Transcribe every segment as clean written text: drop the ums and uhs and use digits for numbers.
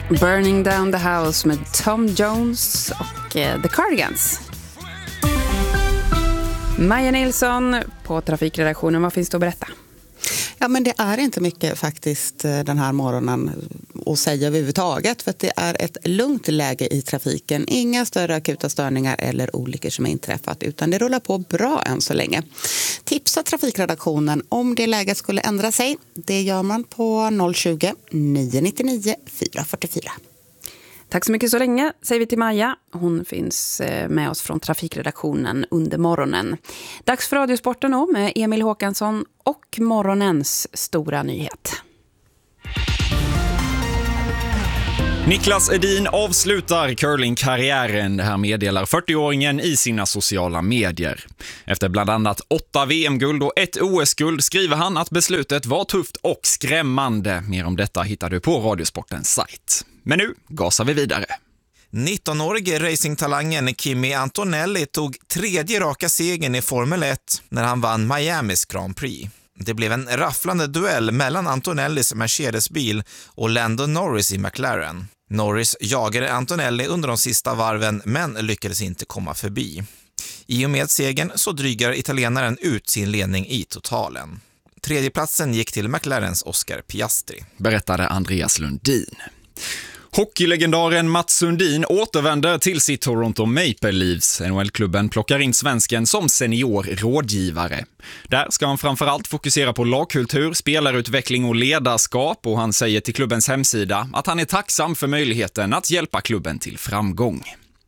Burning Down the House med Tom Jones och The Cardigans. Maja Nilsson på trafikredaktionen, vad finns det att berätta? Ja, men det är inte mycket faktiskt den här morgonen att säga överhuvudtaget, för att det är ett lugnt läge i trafiken. Inga större akuta störningar eller olyckor som har inträffat, utan det rullar på bra än så länge. Tipsa trafikredaktionen om det läget skulle ändra sig. Det gör man på 020 999 444. Tack så mycket så länge, säger vi till Maja. Hon finns med oss från trafikredaktionen under morgonen. Dags för Radiosporten nu med Emil Håkansson och morgonens stora nyhet. Niklas Edin avslutar curlingkarriären, det här meddelar 40-åringen i sina sociala medier. Efter bland annat 8 VM-guld och 1 OS-guld skriver han att beslutet var tufft och skrämmande. Mer om detta hittar du på Radiosportens sajt. Men nu gasar vi vidare. 19-årige racingtalangen Kimi Antonelli tog 3:e raka segern i Formel 1 när han vann Miamis Grand Prix. Det blev en rafflande duell mellan Antonellis Mercedes-bil och Lando Norris i McLaren. Norris jagade Antonelli under de sista varven men lyckades inte komma förbi. I och med segern så drygar italienaren ut sin ledning i totalen. 3:e platsen gick till McLarens Oscar Piastri, berättade Andreas Lundin. Hockeylegendaren Mats Sundin återvänder till sitt Toronto Maple Leafs. NHL-klubben plockar in svensken som senior rådgivare. Där ska han framförallt fokusera på lagkultur, spelarutveckling och ledarskap, och han säger till klubbens hemsida att han är tacksam för möjligheten att hjälpa klubben till framgång.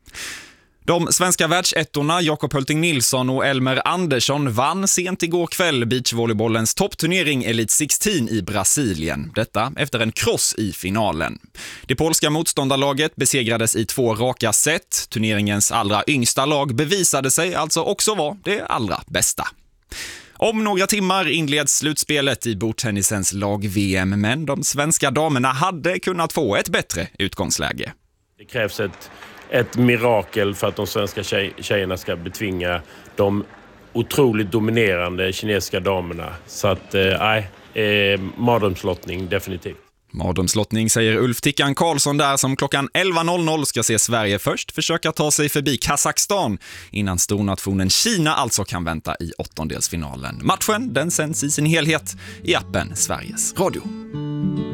De svenska världsettorna Jakob Hulting Nilsson och Elmer Andersson vann sent igår kväll beachvolleybollens toppturnering Elite 16 i Brasilien. Detta efter en kross i finalen. Det polska motståndarlaget besegrades i 2 raka set. Turneringens allra yngsta lag bevisade sig alltså också vara det allra bästa. Om några timmar inleds slutspelet i bordtennisens lag-VM, men de svenska damerna hade kunnat få ett bättre utgångsläge. Det krävs ett mirakel för att de svenska tjejerna ska betvinga de otroligt dominerande kinesiska damerna. Så att, mardrömslottning definitivt. Mardrömslottning, säger Ulf Tickan Karlsson där, som klockan 11.00 ska se Sverige först försöka ta sig förbi Kazakstan innan stornationen Kina alltså kan vänta i åttondelsfinalen. Matchen den sänds i sin helhet i appen Sveriges Radio.